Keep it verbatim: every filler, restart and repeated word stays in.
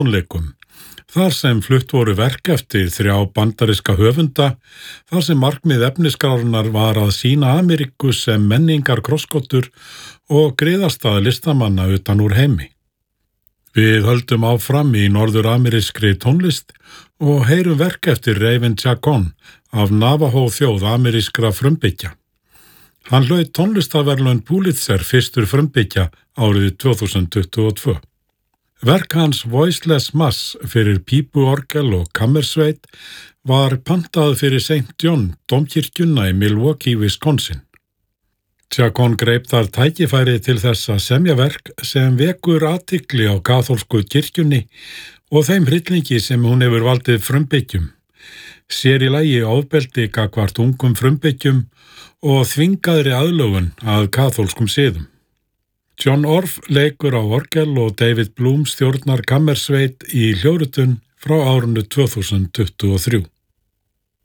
tónleikum, þar sem flutt voru verk eftir þrjá bandaríska höfunda, þar sem markmið efnisskrárinnar var að sýna Ameríku sem menningar krossgötur og griðastað listamanna utan úr heimi. Við höldum áfram í norður-amerískri tónlist og heyrum verk eftir Raven Chacón af Navajo þjóð amerískra frumbyggja. Hann hlaut tónlistarverðlaun Pulitzer fyrstur frumbyggja árið tvö þúsund tuttugu og tvö. Verk hans Voiceless Mass fyrir pípuorgel og kammersveit var pantað fyrir Saint John dómkirkjuna í Milwaukee, Wisconsin. Chacón greip þar tækifæri til þess að semja verk sem vekur athygli á kaþólsku kirkjunni og þeim hryllingi sem hún hefur valdið frumbyggjum, sér í lagi ofbeldi gagnvart ungum frumbyggjum og þvingaðri aðlögun að kaþólskum siðum. John Orff leikur á orgel og David Bloom stjórnar kammersveit í hljóðritun frá árinu tvö þúsund tuttugu og þrjú.